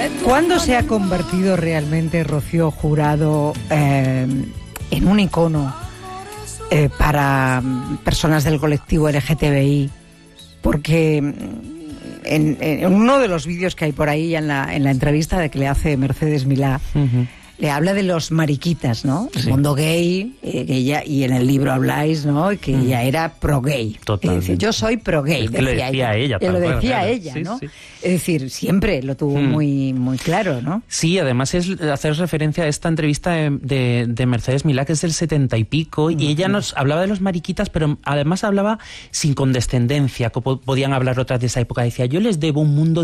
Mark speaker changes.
Speaker 1: ¿Cuándo se ha convertido realmente Rocío Jurado en un icono para personas del colectivo LGTBI? Porque en uno de los vídeos que hay por ahí en la entrevista de que le hace Mercedes Milá, le habla de los mariquitas, ¿no? El mundo gay, que ella, y en el libro habláis, ¿no? Que ella era pro-gay.
Speaker 2: Totalmente.
Speaker 1: Yo soy pro-gay,
Speaker 2: decía ella.
Speaker 1: Lo decía ella, ¿no?
Speaker 2: Sí.
Speaker 1: Es decir, siempre lo tuvo muy, muy claro, ¿no?
Speaker 2: Sí, además es hacer referencia a esta entrevista de Mercedes Milá, que es del 70 y pico, y ella nos hablaba de los mariquitas, pero además hablaba sin condescendencia, como podían hablar otras de esa época. Decía, yo les debo un mundo